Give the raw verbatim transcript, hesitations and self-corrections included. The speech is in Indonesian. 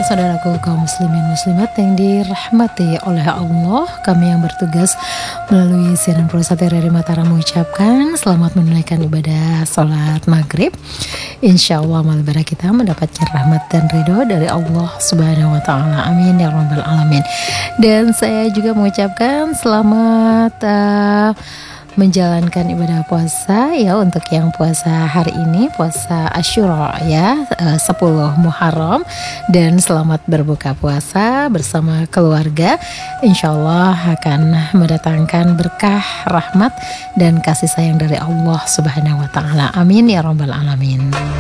saudaraku kaum muslimin muslimat yang dirahmati oleh Allah, kami yang bertugas melalui siaran Prosat R R I Mataram mengucapkan selamat menunaikan ibadah sholat maghrib. Insya Allah amal ibadah kita mendapatkan rahmat dan ridho dari Allah Subhanahu Wa Taala. Amin ya rabbal alamin. Dan saya juga mengucapkan selamat uh, menjalankan ibadah puasa ya, untuk yang puasa hari ini, puasa Asyura ya, sepuluh Muharram, dan selamat berbuka puasa bersama keluarga. Insya Allah akan mendatangkan berkah, rahmat dan kasih sayang dari Allah Subhanahu Wa Taala. Amin ya rabbal alamin.